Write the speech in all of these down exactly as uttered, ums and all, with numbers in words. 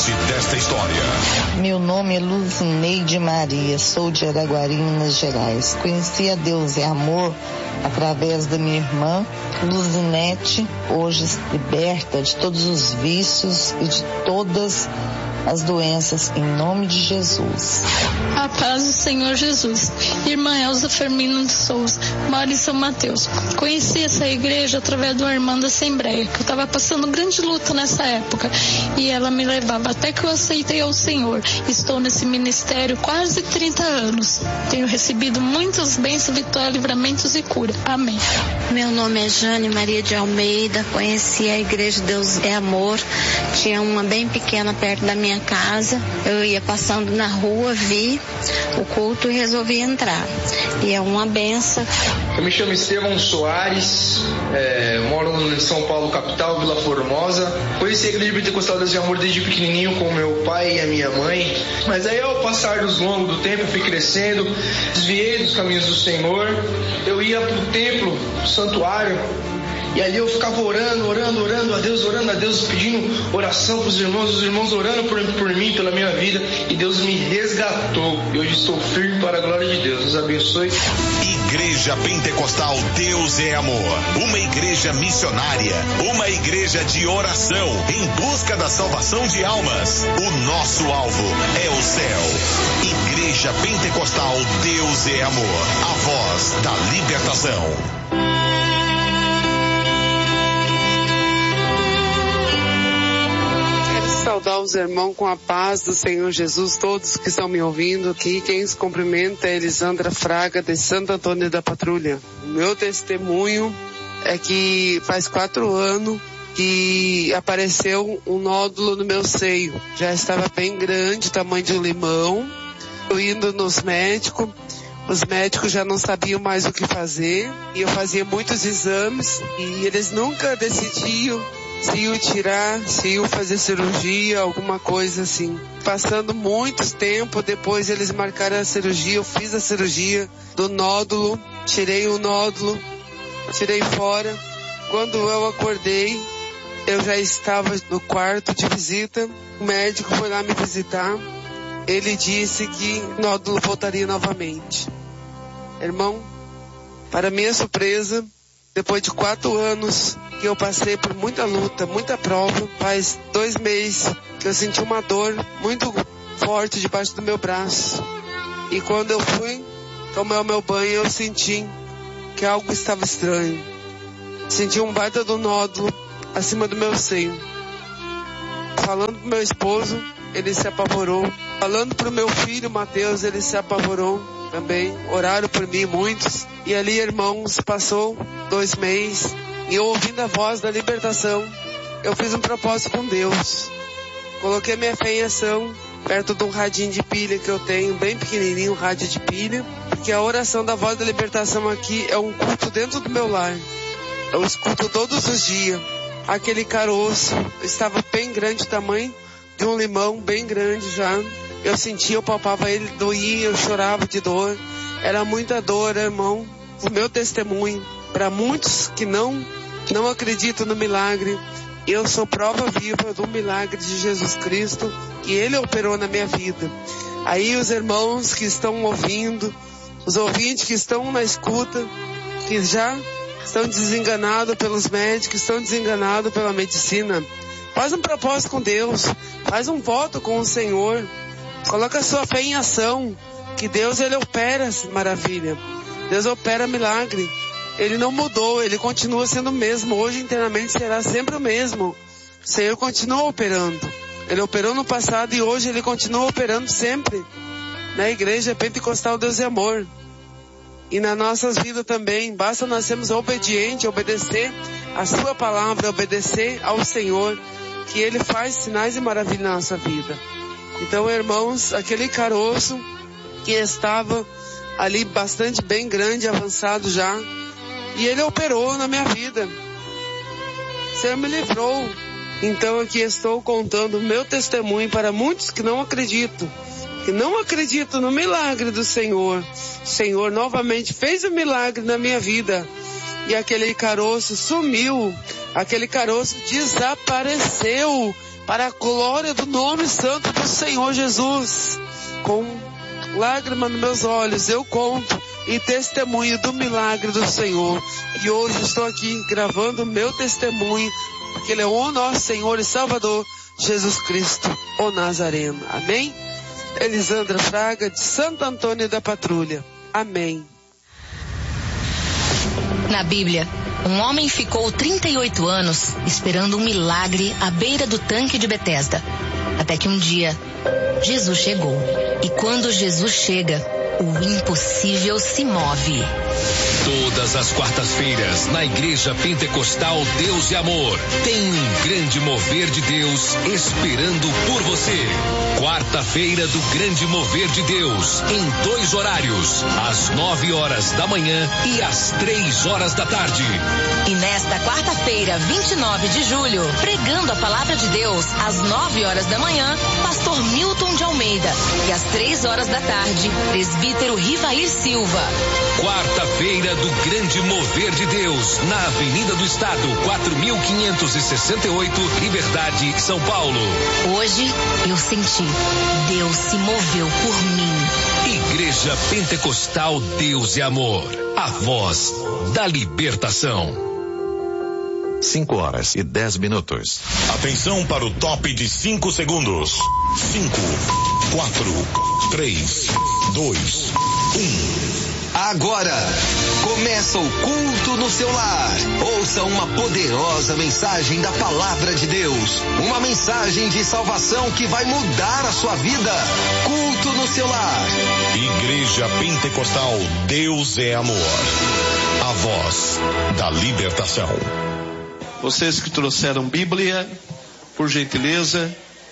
parte desta história. Meu nome é Luzineide Maria, sou de Araguari, Minas Gerais. Conheci a Deus é Amor através da minha irmã Luzinete, hoje liberta de todos os vícios e de todas as doenças, em nome de Jesus. A paz do Senhor Jesus. Irmã Elza Fermino de Souza, moro em São Mateus. Conheci essa igreja através de uma irmã da Assembleia, que eu estava passando grande luta nessa época, e ela me levava até que eu aceitei ao Senhor. Estou nesse ministério quase trinta anos. Tenho recebido muitas bênçãos, vitórias, livramentos e cura. Amém. Meu nome é Jane Maria de Almeida, conheci a igreja Deus é Amor, tinha uma bem pequena perto da minha casa, eu ia passando na rua, vi o culto e resolvi entrar, e é uma benção. Eu me chamo Estevão Soares, é, moro em São Paulo, capital, Vila Formosa. Conheci a igreja pentecostal Deus é Amor desde pequenininho com meu pai e a minha mãe, mas aí ao passar dos longos do tempo eu fui crescendo, desviei dos caminhos do Senhor. Eu ia pro templo, pro santuário, e ali eu ficava orando, orando, orando a Deus, orando a Deus, pedindo oração para os irmãos, os irmãos orando por, por mim, pela minha vida, e Deus me resgatou. E hoje estou firme para a glória de Deus. Deus abençoe. Igreja Pentecostal Deus é Amor, uma igreja missionária, uma igreja de oração em busca da salvação de almas. O nosso alvo é o céu. Igreja Pentecostal Deus é Amor, a voz da libertação. Saudar os irmãos com a paz do Senhor Jesus, todos que estão me ouvindo aqui. Quem se cumprimenta é Elisandra Fraga, de Santo Antônio da Patrulha. O meu testemunho é que faz quatro anos que apareceu um nódulo no meu seio. Já estava bem grande, tamanho de um limão. Eu indo nos médicos, os médicos já não sabiam mais o que fazer. E eu fazia muitos exames e eles nunca decidiam se iam tirar, se iam fazer cirurgia, alguma coisa assim. Passando muito tempo, depois eles marcaram a cirurgia, eu fiz a cirurgia do nódulo, tirei o nódulo, tirei fora. Quando eu acordei, eu já estava no quarto de visita, o médico foi lá me visitar, ele disse que o nódulo voltaria novamente. Irmão, para minha surpresa, depois de quatro anos que eu passei por muita luta, muita prova, faz dois meses que eu senti uma dor muito forte debaixo do meu braço. E quando eu fui tomar o meu banho, eu senti que algo estava estranho. Senti um baita do nódulo acima do meu seio. Falando pro meu esposo, ele se apavorou. Falando pro meu filho, Mateus, ele se apavorou também. Oraram por mim muitos. E ali, irmãos, passou dois meses. E eu ouvindo a voz da libertação, eu fiz um propósito com Deus. Coloquei minha fé em ação perto de um radinho de pilha que eu tenho, bem pequenininho, um rádio de pilha. Porque a oração da voz da libertação aqui é um culto dentro do meu lar. Eu escuto todos os dias. Aquele caroço estava bem grande, o tamanho de um limão, bem grande já. Eu sentia, eu palpava ele, doía, eu chorava de dor. Era muita dor, irmão. O meu testemunho, para muitos que não, não acreditam no milagre, eu sou prova viva do milagre de Jesus Cristo, que Ele operou na minha vida. Aí os irmãos que estão ouvindo, os ouvintes que estão na escuta, que já estão desenganados pelos médicos, estão desenganados pela medicina, faz um propósito com Deus, faz um voto com o Senhor, coloca a sua fé em ação, que Deus, Ele opera maravilha. Deus opera milagre. Ele não mudou, Ele continua sendo o mesmo. Hoje, internamente, será sempre o mesmo. O Senhor continua operando. Ele operou no passado e hoje Ele continua operando sempre. Na igreja Pentecostal Deus é Amor. E nas nossas vidas também. Basta nós sermos obedientes, obedecer a Sua palavra, obedecer ao Senhor, que Ele faz sinais e maravilhas na nossa vida. Então, irmãos, aquele caroço que estava ali bastante bem grande, avançado já, e Ele operou na minha vida. O Senhor me livrou. Então aqui estou contando o meu testemunho para muitos que não acreditam, que não acreditam no milagre do Senhor. O Senhor novamente fez um milagre na minha vida, e aquele caroço sumiu, aquele caroço desapareceu, para a glória do nome santo do Senhor Jesus. Com lágrima nos meus olhos, eu conto e testemunho do milagre do Senhor. E hoje estou aqui gravando o meu testemunho, porque Ele é o nosso Senhor e Salvador, Jesus Cristo, o Nazareno. Amém? Elisandra Fraga, de Santo Antônio da Patrulha. Amém. Na Bíblia, um homem ficou trinta e oito anos esperando um milagre à beira do tanque de Betesda. Até que um dia, Jesus chegou. E quando Jesus chega, o impossível se move. Todas as quartas-feiras, na Igreja Pentecostal Deus e Amor, tem um grande mover de Deus esperando por você. Quarta-feira do Grande Mover de Deus, em dois horários, às nove horas da manhã e às três horas da tarde. E nesta quarta-feira, vinte e nove de julho, pregando a palavra de Deus, às nove horas da manhã, pastor Milton de Almeida. E às três horas da tarde, presbítero Rivair Silva. Quarta-feira do Grande Mover de Deus, na Avenida do Estado, quatro mil quinhentos e sessenta e oito, Liberdade, São Paulo. Hoje eu senti, Deus se moveu por mim. Igreja Pentecostal Deus e Amor, a voz da libertação. cinco horas e dez minutos. Atenção para o top de cinco segundos. cinco, quatro, três, dois, um. Agora, começa o culto no seu lar. Ouça uma poderosa mensagem da Palavra de Deus. Uma mensagem de salvação que vai mudar a sua vida. Culto no seu lar. Igreja Pentecostal Deus é Amor. A voz da libertação. Vocês que trouxeram Bíblia, por gentileza,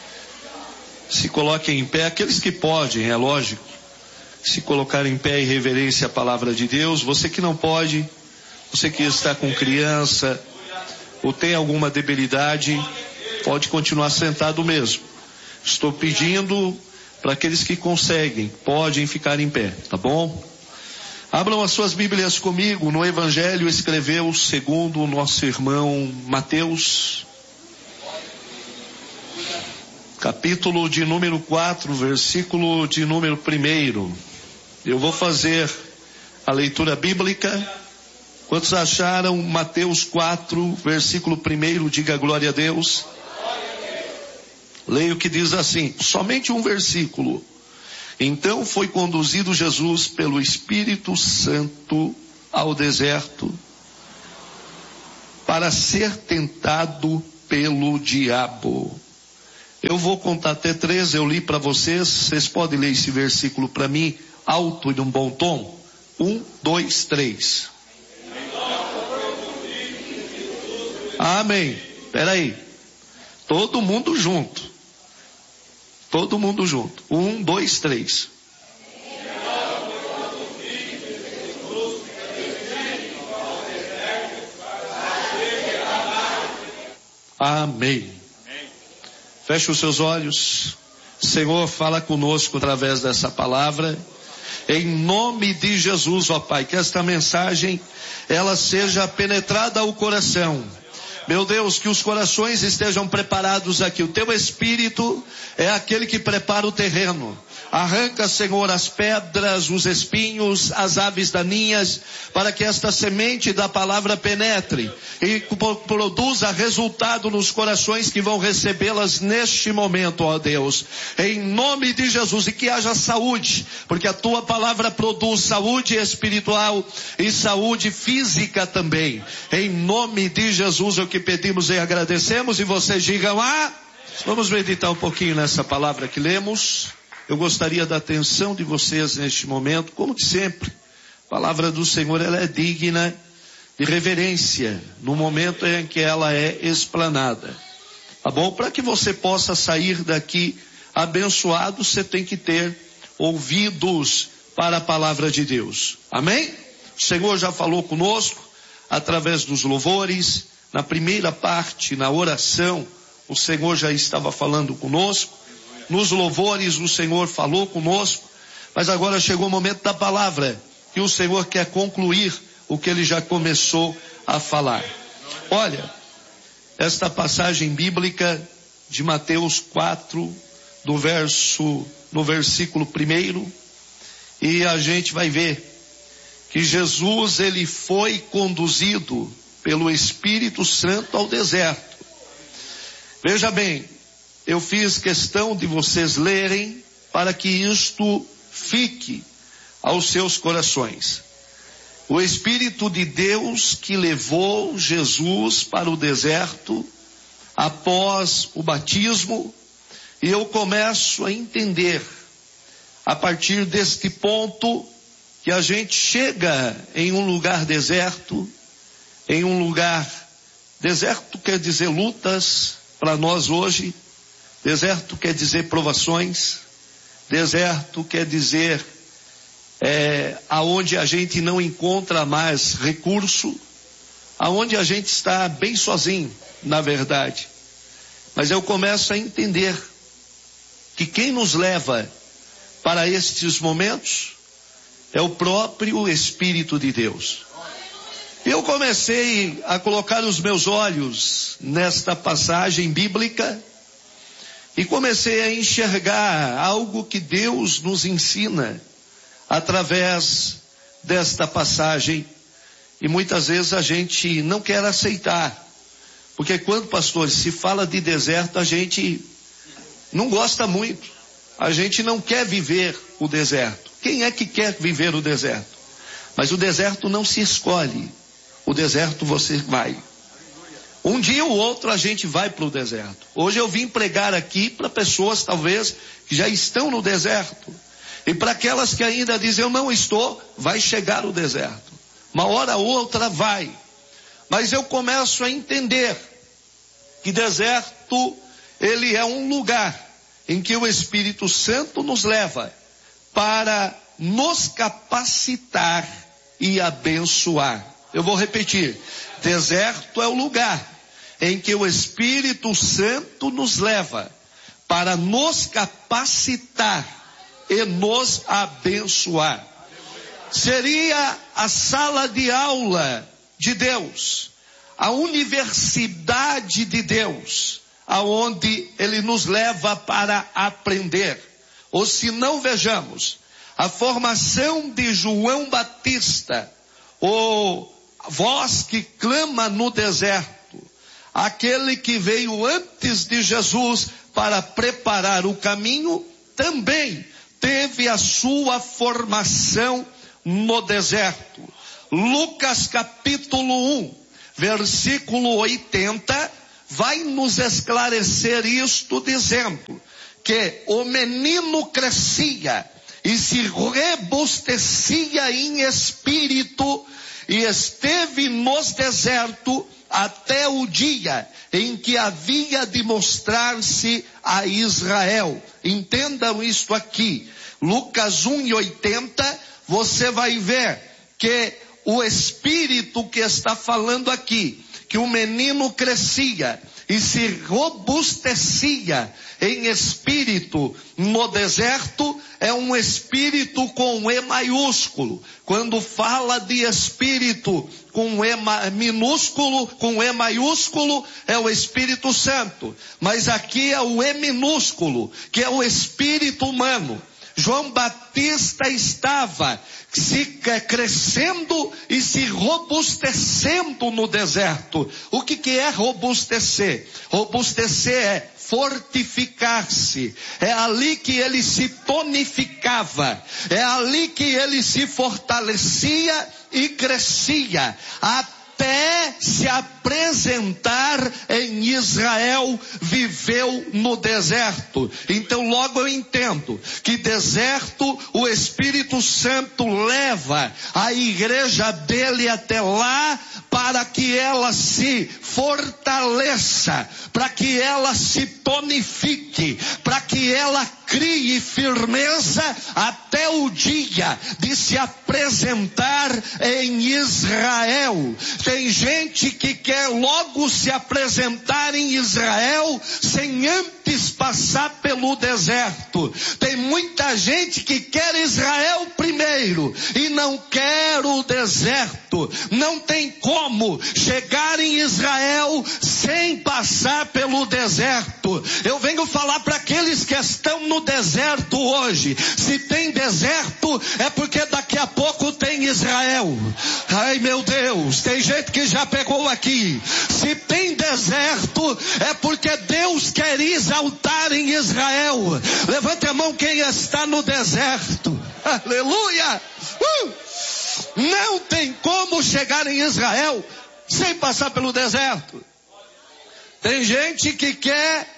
se coloquem em pé. Aqueles que podem, é lógico, se colocar em pé em reverência à palavra de Deus. Você que não pode, você que está com criança ou tem alguma debilidade, pode continuar sentado mesmo. Estou pedindo para aqueles que conseguem, podem ficar em pé, tá bom? Abram as suas Bíblias comigo no Evangelho, escreveu segundo o nosso irmão Mateus, capítulo de número quatro, versículo de número primeiro. Eu vou fazer a leitura bíblica. Quantos acharam Mateus quatro, versículo primeiro? Diga glória a Deus. Leio o que diz assim, somente um versículo. Então foi conduzido Jesus pelo Espírito Santo ao deserto para ser tentado pelo diabo. Eu vou contar até três, eu li para vocês, vocês podem ler esse versículo para mim, alto e num bom tom. Um, dois, três. Amém. Espera aí. Todo mundo junto. Todo mundo junto. Um, dois, três. Amém. Feche os seus olhos. Senhor, fala conosco através dessa palavra. Em nome de Jesus, ó Pai, que esta mensagem, ela seja penetrada ao coração. Meu Deus, que os corações estejam preparados aqui. O teu Espírito é aquele que prepara o terreno. Arranca, Senhor, as pedras, os espinhos, as aves daninhas, para que esta semente da palavra penetre e produza resultado nos corações que vão recebê-las neste momento, ó Deus. Em nome de Jesus, e que haja saúde, porque a tua palavra produz saúde espiritual e saúde física também. Em nome de Jesus, é o que pedimos e agradecemos, e vocês digam, ah, vamos meditar um pouquinho nessa palavra que lemos. Eu gostaria da atenção de vocês neste momento, como de sempre. A palavra do Senhor, ela é digna de reverência no momento em que ela é explanada. Tá bom? Para que você possa sair daqui abençoado, você tem que ter ouvidos para a palavra de Deus. Amém? O Senhor já falou conosco através dos louvores. Na primeira parte, na oração, o Senhor já estava falando conosco. Nos louvores o Senhor falou conosco, mas agora chegou o momento da palavra, que o Senhor quer concluir o que Ele já começou a falar. Olha, esta passagem bíblica de Mateus quatro, do verso, no versículo primeiro, e a gente vai ver que Jesus, ele foi conduzido pelo Espírito Santo ao deserto. Veja bem, eu fiz questão de vocês lerem para que isto fique aos seus corações. O Espírito de Deus que levou Jesus para o deserto após o batismo, e eu começo a entender, a partir deste ponto, que a gente chega em um lugar deserto, em um lugar, deserto quer dizer lutas para nós hoje, deserto quer dizer provações, deserto quer dizer é, aonde a gente não encontra mais recurso, aonde a gente está bem sozinho, na verdade. Mas eu começo a entender que quem nos leva para estes momentos é o próprio Espírito de Deus. Eu comecei a colocar os meus olhos nesta passagem bíblica e comecei a enxergar algo que Deus nos ensina através desta passagem, e muitas vezes a gente não quer aceitar, porque quando, pastores, se fala de deserto, a gente não gosta muito, a gente não quer viver o deserto. Quem é que quer viver o deserto? Mas o deserto não se escolhe, o deserto você vai. Um dia ou outro a gente vai para o deserto. Hoje eu vim pregar aqui para pessoas talvez que já estão no deserto. E para aquelas que ainda dizem, eu não estou, vai chegar o deserto. Uma hora ou outra vai. Mas eu começo a entender que deserto, ele é um lugar em que o Espírito Santo nos leva para nos capacitar e abençoar. Eu vou repetir. Deserto é o lugar em que o Espírito Santo nos leva para nos capacitar e nos abençoar. Seria a sala de aula de Deus, a universidade de Deus, aonde Ele nos leva para aprender. Ou se não, vejamos, a formação de João Batista, o voz que clama no deserto, aquele que veio antes de Jesus para preparar o caminho, também teve a sua formação no deserto. Lucas capítulo um, versículo oitenta, vai nos esclarecer isto dizendo que o menino crescia e se robustecia em espírito e esteve nos desertos até o dia em que havia de mostrar-se a Israel. Entendam isto aqui. Lucas um e oitenta, você vai ver que o Espírito que está falando aqui, que o menino crescia e se robustecia em espírito no deserto, é um espírito com E maiúsculo. Quando fala de espírito com E minúsculo, com E maiúsculo, é o Espírito Santo. Mas aqui é o E minúsculo, que é o espírito humano. João Batista estava se crescendo e se robustecendo no deserto. O que que é robustecer? Robustecer é fortificar-se. É ali que ele se tonificava. É ali que ele se fortalecia e crescia. Até se apresentar em Israel, viveu no deserto. Então logo eu entendo que deserto, o Espírito Santo leva a igreja dele até lá, para que ela se fortaleça, para que ela se tonifique, para que ela crie firmeza até o dia de se apresentar em Israel. Tem gente que quer logo se apresentar em Israel sem antes passar pelo deserto. Tem muita gente que quer Israel primeiro e não quer o deserto. Não tem como chegar em Israel sem passar pelo deserto. Eu venho falar para aqueles que estão no deserto hoje. Se tem deserto é porque daqui a pouco tem Israel. Ai meu Deus, tem gente que já pegou aqui. Se tem deserto é porque Deus quer exaltar em Israel. Levante a mão quem está no deserto. Aleluia! Uh! Não tem como chegar em Israel sem passar pelo deserto. Tem gente que quer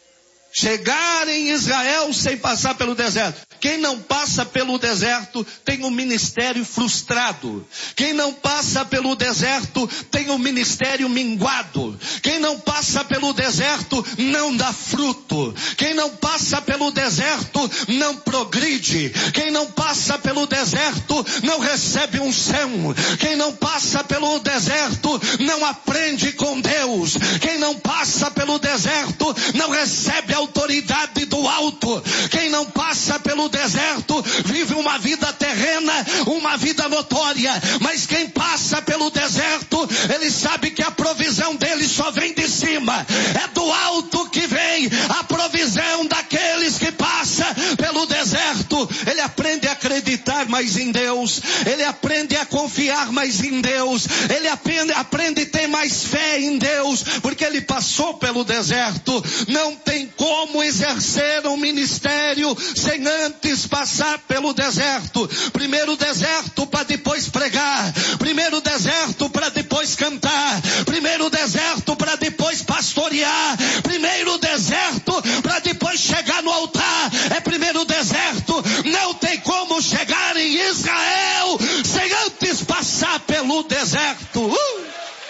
chegar em Israel sem passar pelo deserto. Quem não passa pelo deserto tem um ministério frustrado. Quem não passa pelo deserto tem um ministério minguado. Quem não passa pelo deserto não dá fruto. Quem não passa pelo deserto não progride. Quem não passa pelo deserto não recebe unção. Quem não passa pelo deserto não aprende com Deus. Quem não passa pelo deserto não recebe a autoridade do alto. Quem não passa pelo deserto vive uma vida terrena, uma vida notória. Mas quem passa pelo deserto, ele sabe que a provisão dele só vem de cima. É do alto que vem a provisão daqueles que passam pelo deserto. Ele aprende a acreditar mais em Deus. Ele aprende a confiar mais em Deus. Ele aprende, aprende a ter mais fé em Deus, porque ele passou pelo deserto. Não tem como exercer um ministério sem antes passar pelo deserto. Primeiro deserto para depois pregar. Primeiro deserto para depois cantar. Primeiro deserto para depois pastorear. Primeiro deserto para depois chegar no altar. É primeiro deserto. Não tem como chegar em Israel sem antes passar pelo deserto. Uh!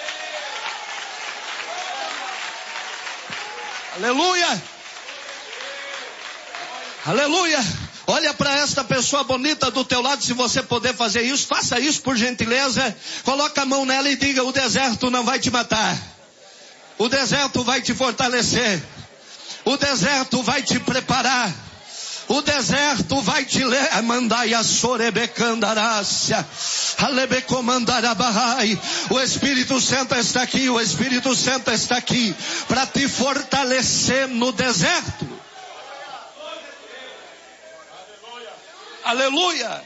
Aleluia! Aleluia! Olha para esta pessoa bonita do teu lado, se você puder fazer isso, faça isso por gentileza. Coloca a mão nela e diga: o deserto não vai te matar. O deserto vai te fortalecer. O deserto vai te preparar. O deserto vai te levar. Mandaia sorebecandarácia. Alebecomandarabahai. O Espírito Santo está aqui. O Espírito Santo está aqui para te fortalecer no deserto. Aleluia.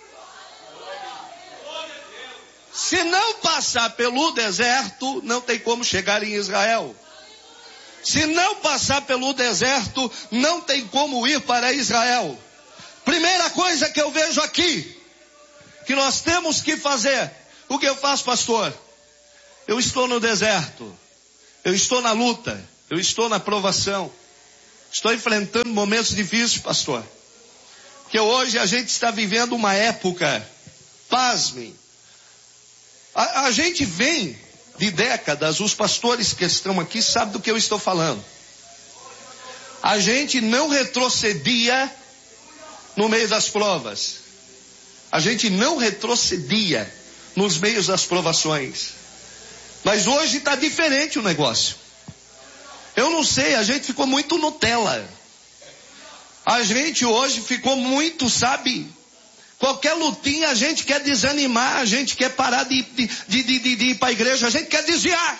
Se não passar pelo deserto, não tem como chegar em Israel. Se não passar pelo deserto, não tem como ir para Israel. Primeira coisa que eu vejo aqui, que nós temos que fazer. O que eu faço, pastor? Eu estou no deserto. Eu estou na luta. Eu estou na provação. Estou enfrentando momentos difíceis, pastor. Porque hoje a gente está vivendo uma época, pasmem, a, a gente vem de décadas, os pastores que estão aqui sabem do que eu estou falando. A gente não retrocedia no meio das provas. A gente não retrocedia nos meios das provações. Mas hoje está diferente o negócio. Eu não sei, a gente ficou muito Nutella. A gente hoje ficou muito, sabe, qualquer lutinha a gente quer desanimar, a gente quer parar de, de, de, de, de ir para a igreja, a gente quer desviar.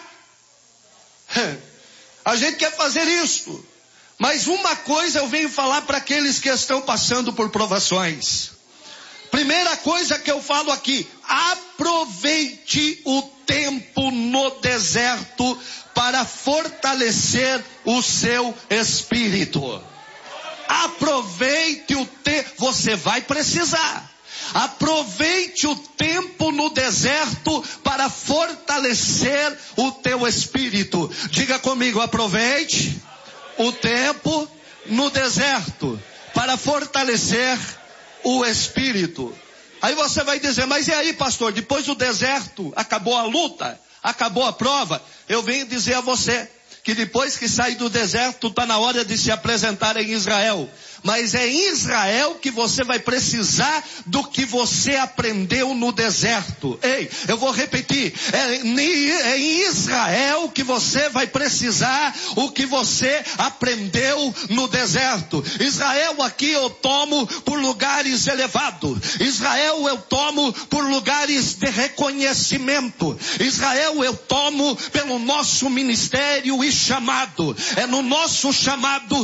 A gente quer fazer isso. Mas uma coisa eu venho falar para aqueles que estão passando por provações. Primeira coisa que eu falo aqui: aproveite o tempo no deserto para fortalecer o seu espírito. Aproveite o tempo, você vai precisar. Aproveite o tempo no deserto para fortalecer o teu espírito. Diga comigo: aproveite o tempo no deserto para fortalecer o espírito. Aí você vai dizer: mas e aí, pastor, depois do deserto acabou a luta, acabou a prova? Eu venho dizer a você que depois que sai do deserto, está na hora de se apresentar em Israel. mas é em Israel que você vai precisar do que você aprendeu no deserto. Ei, eu vou repetir, é em Israel que você vai precisar o que você aprendeu no deserto. Israel aqui eu tomo por lugares elevados. Israel eu tomo por lugares de reconhecimento. Israel eu tomo pelo nosso ministério e chamado. É no nosso chamado